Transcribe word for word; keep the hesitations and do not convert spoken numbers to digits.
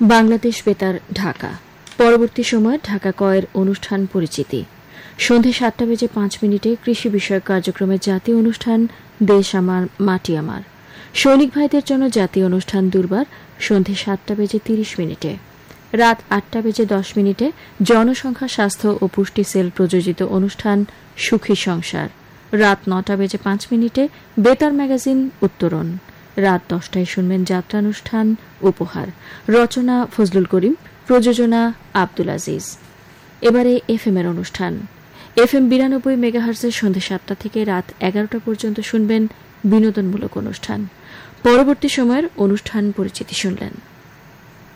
বাংলাদেশ বেতার ঢাকা। পরবর্তী সময় ঢাকা কয়ের অনুষ্ঠান পরিচিতি। সন্ধে সাতটা বেজে পাঁচ মিনিটে কৃষি বিষয়ক কার্যক্রমের জাতীয় অনুষ্ঠান দেশ আমার মাটি আমার। সৈনিক ভাইদের জন্য জাতীয় অনুষ্ঠান দুর্বার সন্ধে সাতটা বেজে তিরিশ মিনিটে। রাত আটটা বেজে দশ মিনিটে জনসংখ্যা স্বাস্থ্য ও পুষ্টি সেল প্রযোজিত অনুষ্ঠান সুখী সংসার। রাত নটা বেজে পাঁচ মিনিটে বেতার ম্যাগাজিন উত্তরণ। রাত দশটায় শুনবেন যাত্রানুষ্ঠান উপহার। রচনা ফজলুল করিম, প্রযোজনা আব্দুল আজিজ। এবারে এফএম এর অনুষ্ঠান। এফএম বিরানব্বই মেগাহার্জের সন্ধ্যে সাতটা থেকে রাত এগারোটা পর্যন্ত শুনবেন বিনোদনমূলক অনুষ্ঠান। পরবর্তী সময়ের অনুষ্ঠান পরিচিতি শুনলেন।